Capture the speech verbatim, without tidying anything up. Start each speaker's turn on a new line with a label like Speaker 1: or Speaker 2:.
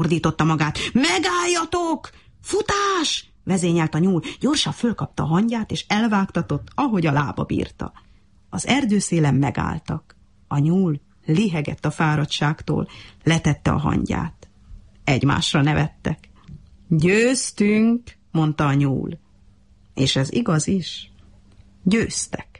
Speaker 1: ordította magát. Megálljatok! Futás! Vezényelt a nyúl, gyorsan fölkapta a hangyát, és elvágtatott, ahogy a lába bírta. Az erdőszélen megálltak. A nyúl lihegett a fáradtságtól, letette a hangyát. Egymásra nevettek. Győztünk, mondta a nyúl. És ez igaz is. Győztek.